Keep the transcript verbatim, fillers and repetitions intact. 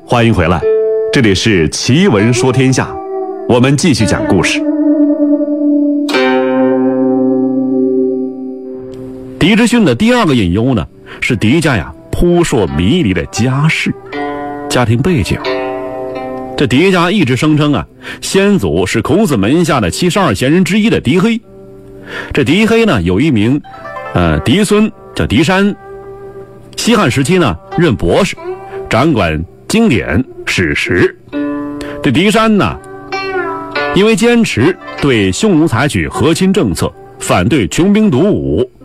欢迎回来，这里是奇闻说天下，我们继续讲故事。狄之逊的第二个隐忧呢，是狄家呀扑朔迷离的家世。家庭背景，这狄家一直声称啊，先祖是孔子门下的七十二贤人之一的狄黑。这狄黑呢，有一名呃嫡孙叫狄山，西汉时期呢任博士，掌管经典史实。这狄山呢，因为坚持对匈奴采取和亲政策，反对穷兵黩武，